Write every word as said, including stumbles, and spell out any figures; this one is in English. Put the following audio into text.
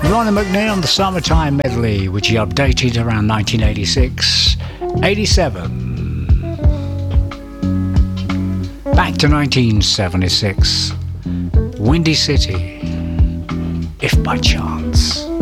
Ronnie McNeil on the Summertime Medley, which he updated around nineteen eighty-six eighty-seven. Back to nineteen seventy-six, Windy City, If by Chance.